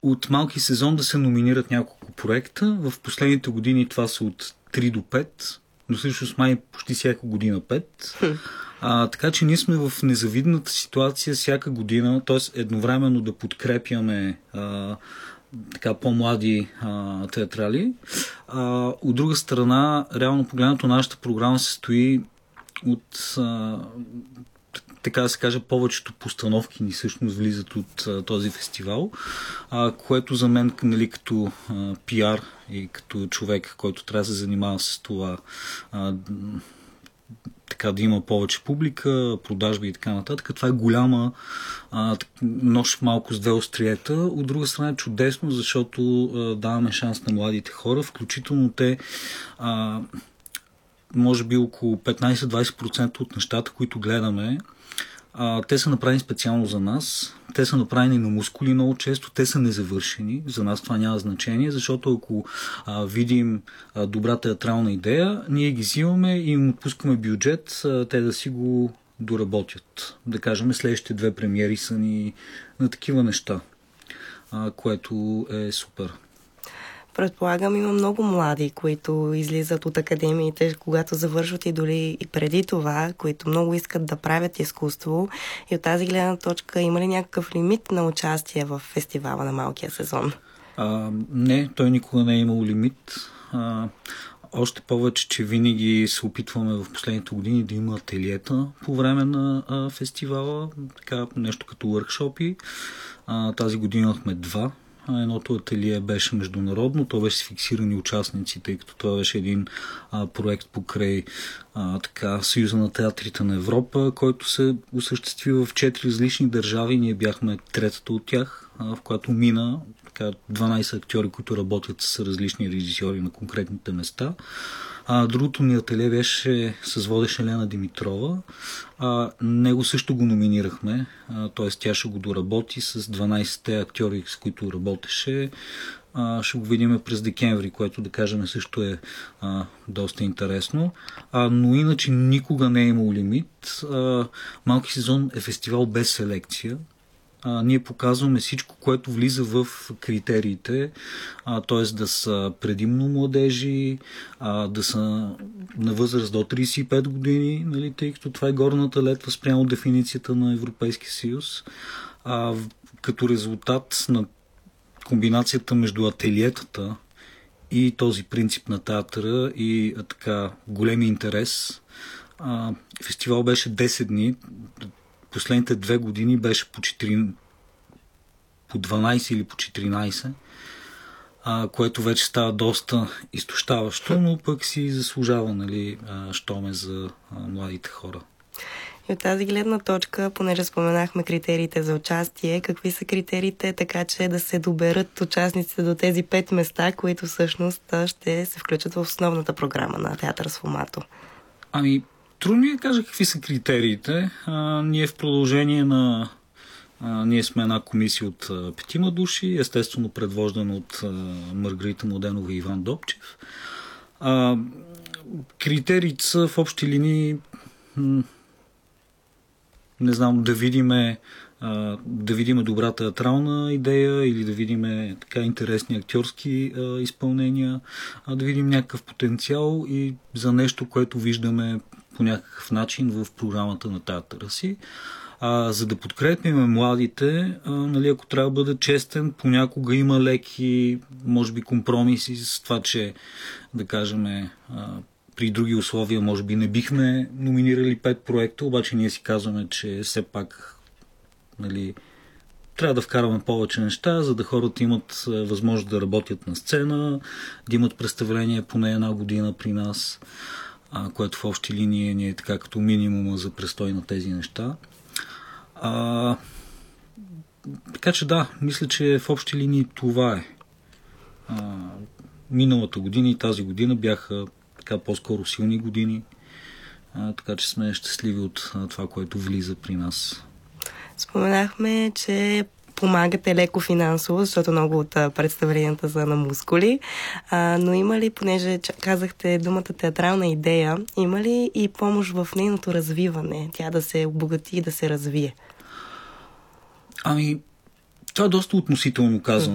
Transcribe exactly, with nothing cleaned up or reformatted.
от малки сезон да се номинират няколко проекта. В последните години това са от три до пет, но всъщност май почти всяка година пет. А, така че ние сме в незавидната ситуация всяка година, т.е. едновременно да подкрепяме а, така по-млади а, театрали. А, от друга страна, реално погледнато, нашата програма се стои от а, така да се каже, повечето постановки ни всъщност влизат от а, този фестивал, а, което за мен, нали, като а, пиар и като човек, който трябва да се занимава с това, а, така да има повече публика, продажби и така нататък. Това е голяма а, нож малко с две остриета. От друга страна е чудесно, защото а, даваме шанс на младите хора, включително те а, може би около петнайсет до двайсет процента от нещата, които гледаме, а, те са направени специално за нас. Те са направени на мускули много често. Те са незавършени. За нас това няма значение, защото ако а, видим а, добра театрална идея, ние ги взимаме и им отпускаме бюджет, а, те да си го доработят. Да кажем, следващите две премиери са ни на такива неща, а, което е супер. Предполагам, има много млади, които излизат от академиите, когато завършват и дори и преди това, които много искат да правят изкуство. И от тази гледна точка има ли някакъв лимит на участие в фестивала на малкия сезон? А, не, той никога не е имал лимит. А, още повече, че винаги се опитваме в последните години да има ателиета по време на а, фестивала, така нещо като въркшопи. А, тази година имахме два. Едното ателие беше международно, то беше с фиксирани участници, тъй като това беше един а, проект покрай а, така, Съюза на театрите на Европа, който се осъществи в четири различни държави. Ние бяхме третата от тях, а, в която мина така, дванайсет актьори, които работят с различни режисьори на конкретните места. А, другото ни ателие беше с водеща Елена Димитрова. А, него също го номинирахме, т.е. тя ще го доработи с дванайсетте актьори, с които работеше. А, ще го видим през декември, което да кажем също е а, доста интересно. А, но иначе никога не е имал лимит. А, малки сезон е фестивал без селекция. А, ние показваме всичко, което влиза в критериите, т.е. да са предимно младежи, а, да са на възраст до трийсет и пет години, нали, тъй като това е горната летва спрямо дефиницията на Европейския съюз. А, като резултат на комбинацията между ателиетата и този принцип на театъра и а, така големи интерес, а, фестивал беше десет дни. Последните две години беше по, четири, по дванайсет или по четиринайсет, а, което вече става доста изтощаващо, но пък си заслужава, нали, щом е за а, младите хора. И от тази гледна точка, понеже споменахме критериите за участие, какви са критериите, така че да се доберат участниците до тези пет места, които всъщност ще се включат в основната програма на Театър Сфомато? Ами, трудно ми да кажа какви са критериите. А, ние в продължение на... А, ние сме една комисия от а, петима души, естествено предвождана от а, Маргарита Младенова и Иван Добчев. А, критериите са в общи линии м- не знам, да видиме а, да видиме добра театрална идея или да видиме така интересни актьорски а, изпълнения, а да видим някакъв потенциал и за нещо, което виждаме по някакъв начин в програмата на театъра си. А, за да подкрепим младите, а, нали, ако трябва да бъда честен, понякога има леки, може би, компромиси с това, че, да кажем, а, при други условия, може би, не бихме номинирали пет проекта, обаче ние си казваме, че все пак, нали, трябва да вкараме повече неща, за да хората имат възможност да работят на сцена, да имат представление поне една година при нас, а, което в общи линии ни е така като минимума за престой на тези неща. А, така че да, мисля, че в общи линии това е. А, миналата година и тази година бяха така по-скоро силни години, а, така че сме щастливи от а, това, което влиза при нас. Споменахме, че помагате леко финансово, защото много от представленията са на мускули, а, но има ли, понеже казахте думата театрална идея, има ли и помощ в нейното развиване, тя да се обогати и да се развие? Ами, това е доста относително казано.